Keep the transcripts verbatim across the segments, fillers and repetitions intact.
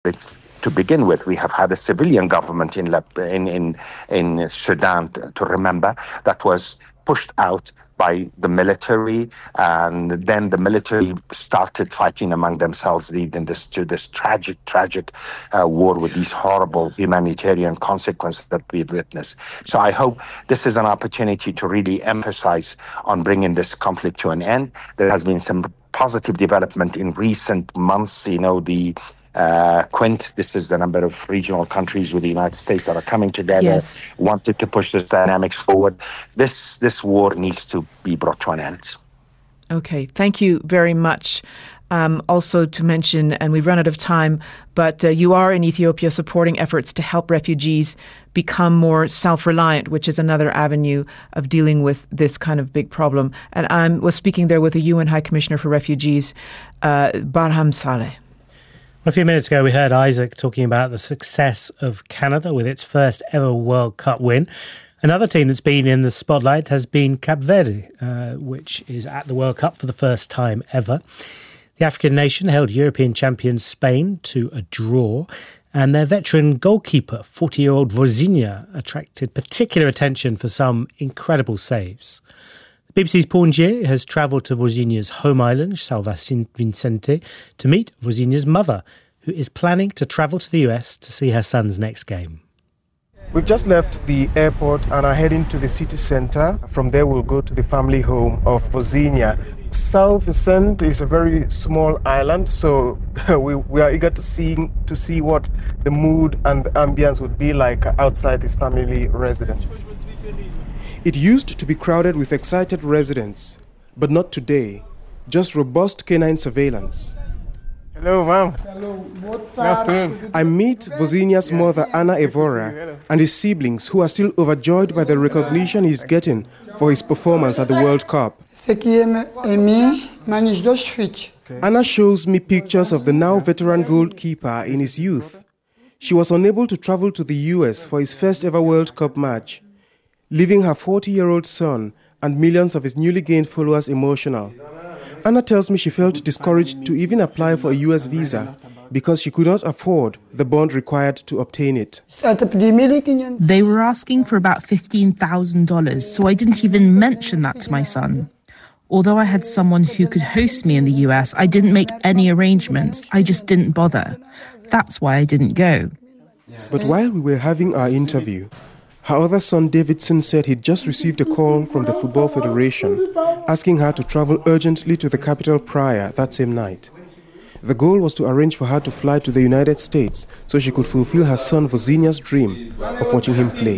It's, to begin with, we have had a civilian government in in in, in Sudan, to, to remember, that was pushed out by the military, and then the military started fighting among themselves, leading this to this tragic, tragic uh, war with these horrible humanitarian consequences that we've witnessed. So I hope this is an opportunity to really emphasize on bringing this conflict to an end. There has been some positive development in recent months. You know, the Uh, Quint, this is the number of regional countries with the United States that are coming together, yes. wanted to push this dynamics forward. This this war needs to be brought to an end. Okay, thank you very much. Um, also to mention, and we've run out of time, but uh, you are in Ethiopia supporting efforts to help refugees become more self-reliant, which is another avenue of dealing with this kind of big problem. And I was speaking there with the U N High Commissioner for Refugees, uh, Barham Saleh. A few minutes ago, we heard Isaac talking about the success of Canada with its first ever World Cup win. Another team that's been in the spotlight has been Cape Verde, uh, which is at the World Cup for the first time ever. The African nation held European champions Spain to a draw, and their veteran goalkeeper, forty-year-old Vozinha, attracted particular attention for some incredible saves. B B C's Paul Ngier has travelled to Vozinha's home island, São Vicente, to meet Vozinha's mother, who is planning to travel to the U S to see her son's next game. We've just left the airport and are heading to the city centre. From there, we'll go to the family home of Vozinha. São Vicente is a very small island, so we, we are eager to see, to see what the mood and the ambience would be like outside this family residence. It used to be crowded with excited residents, but not today. Just robust canine surveillance. Hello, ma'am. Hello. Good afternoon. I meet Vozinha's mother, Ana Evora, and his siblings, who are still overjoyed by the recognition he's getting for his performance at the World Cup. Ana shows me pictures of the now veteran goalkeeper in his youth. She was unable to travel to the U S for his first ever World Cup match, leaving her forty-year-old son and millions of his newly gained followers emotional. Anna tells me she felt discouraged to even apply for a U S visa because she could not afford the bond required to obtain it. They were asking for about fifteen thousand dollars, so I didn't even mention that to my son. Although I had someone who could host me in the U S, I didn't make any arrangements. I just didn't bother. That's why I didn't go. But while we were having our interview, her other son Davidson said he'd just received a call from the Football Federation asking her to travel urgently to the capital Praia that same night. The goal was to arrange for her to fly to the United States so she could fulfill her son Vozinha's dream of watching him play.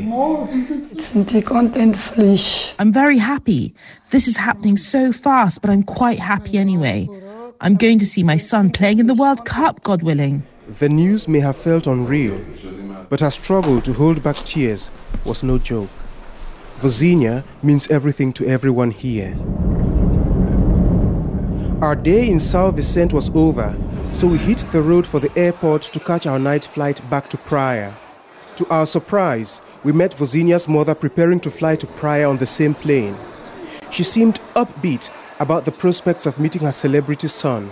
I'm very happy. This is happening so fast, but I'm quite happy anyway. I'm going to see my son playing in the World Cup, God willing. The news may have felt unreal, but her struggle to hold back tears was no joke. Vozinha means everything to everyone here. Our day in São Vicente was over, so we hit the road for the airport to catch our night flight back to Praia. To our surprise, we met Vozinha's mother preparing to fly to Praia on the same plane. She seemed upbeat about the prospects of meeting her celebrity son.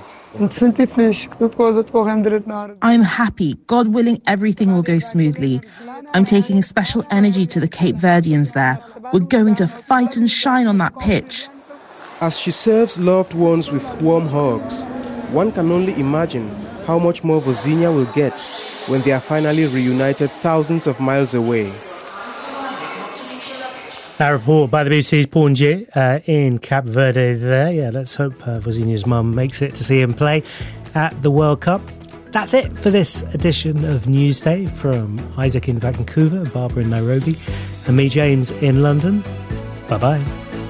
I'm happy. God willing, everything will go smoothly. I'm taking a special energy to the Cape Verdeans there. We're going to fight and shine on that pitch. As she serves loved ones with warm hugs, one can only imagine how much more Vozinha will get when they are finally reunited thousands of miles away. That report by the B B C's Paul Ngier uh, in Cape Verde there. Yeah, let's hope uh, Vozinha's mum makes it to see him play at the World Cup. That's it for this edition of Newsday from Isaac in Vancouver, Barbara in Nairobi, and me, James, in London. Bye-bye.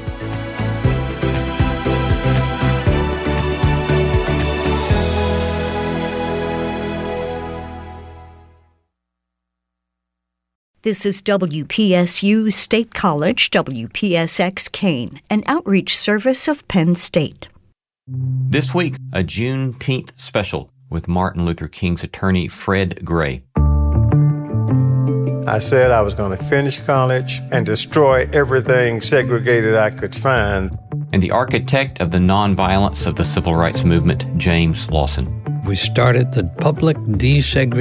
This is W P S U State College, W P S X Kane, an outreach service of Penn State. This week, a Juneteenth special with Martin Luther King's attorney, Fred Gray. I said I was going to finish college and destroy everything segregated I could find. And the architect of the nonviolence of the civil rights movement, James Lawson. we started the public desegregation